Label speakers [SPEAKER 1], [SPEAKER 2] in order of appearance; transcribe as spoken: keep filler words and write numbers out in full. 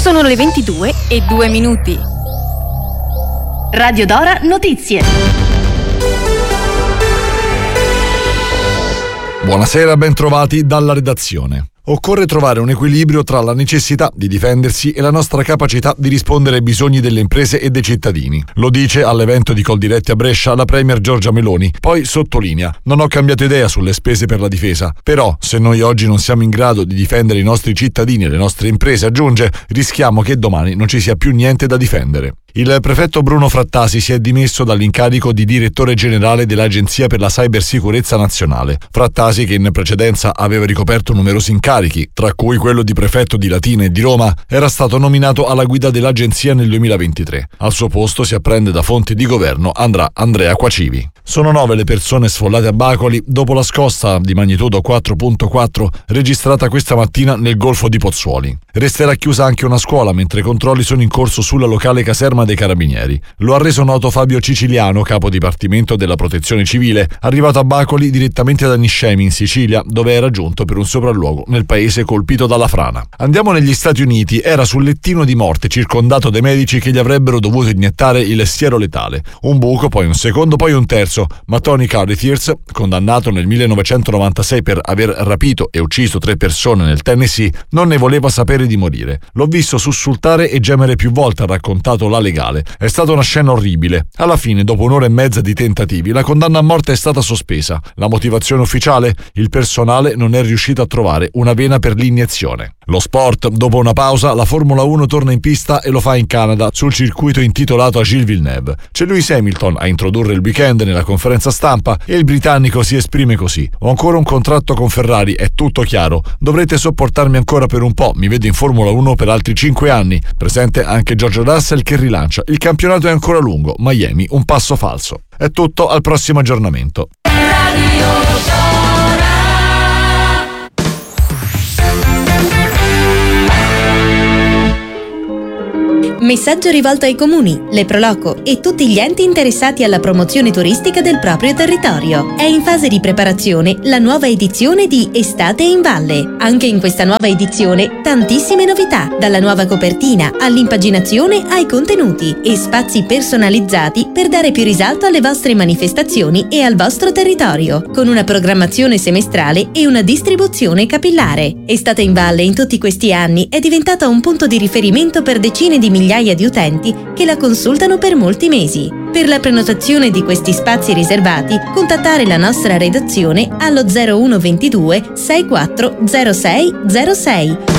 [SPEAKER 1] Sono le ventidue e due minuti. Radio Dora Notizie.
[SPEAKER 2] Buonasera, bentrovati dalla redazione. Occorre trovare un equilibrio tra la necessità di difendersi e la nostra capacità di rispondere ai bisogni delle imprese e dei cittadini. Lo dice all'evento di Coldiretti a Brescia la premier Giorgia Meloni. Poi sottolinea: non ho cambiato idea sulle spese per la difesa. Però, se noi oggi non siamo in grado di difendere i nostri cittadini e le nostre imprese, aggiunge, rischiamo che domani non ci sia più niente da difendere. Il prefetto Bruno Frattasi si è dimesso dall'incarico di direttore generale dell'Agenzia per la Cybersicurezza Nazionale. Frattasi, che in precedenza aveva ricoperto numerosi incarichi, tra cui quello di prefetto di Latina e di Roma, era stato nominato alla guida dell'agenzia nel duemilaventitré. Al suo posto, si apprende da fonti di governo, andrà Andrea Quacivi. Sono nove le persone sfollate a Bacoli dopo la scossa di magnitudo quattro virgola quattro registrata questa mattina nel Golfo di Pozzuoli. Resterà chiusa anche una scuola mentre i controlli sono in corso sulla locale caserma dei Carabinieri. Lo ha reso noto Fabio Ciciliano, capo dipartimento della Protezione Civile, arrivato a Bacoli direttamente da Niscemi in Sicilia, dove era giunto per un sopralluogo nel paese colpito dalla frana. Andiamo negli Stati Uniti. Era sul lettino di morte, circondato dai medici che gli avrebbero dovuto iniettare il siero letale. Un buco, poi un secondo, poi un terzo. Ma Tony Carrithiers, condannato nel millenovecentonovantasei per aver rapito e ucciso tre persone nel Tennessee, non ne voleva sapere di morire. L'ho visto sussultare e gemere più volte, ha raccontato la legale. È stata una scena orribile. Alla fine, dopo un'ora e mezza di tentativi, la condanna a morte è stata sospesa. La motivazione ufficiale? Il personale non è riuscito a trovare una vena per l'iniezione. Lo sport. Dopo una pausa, la Formula uno torna in pista e lo fa in Canada, sul circuito intitolato a Gilles Villeneuve. C'è Lewis Hamilton a introdurre il weekend nella conferenza stampa e il britannico si esprime così: ho ancora un contratto con Ferrari, è tutto chiaro, dovrete sopportarmi ancora per un po', mi vedo in Formula uno per altri cinque anni. Presente anche George Russell che rilancia: il campionato è ancora lungo, Miami un passo falso. È tutto, al prossimo aggiornamento.
[SPEAKER 3] Messaggio rivolto ai comuni, le Proloco e tutti gli enti interessati alla promozione turistica del proprio territorio. È in fase di preparazione la nuova edizione di Estate in Valle. Anche in questa nuova edizione tantissime novità, dalla nuova copertina all'impaginazione ai contenuti e spazi personalizzati per dare più risalto alle vostre manifestazioni e al vostro territorio, con una programmazione semestrale e una distribuzione capillare. Estate in Valle in tutti questi anni è diventata un punto di riferimento per decine di migliaia di utenti che la consultano per molti mesi. Per la prenotazione di questi spazi riservati, contattare la nostra redazione allo zero uno ventidue sessantaquattro zero sei zero sei.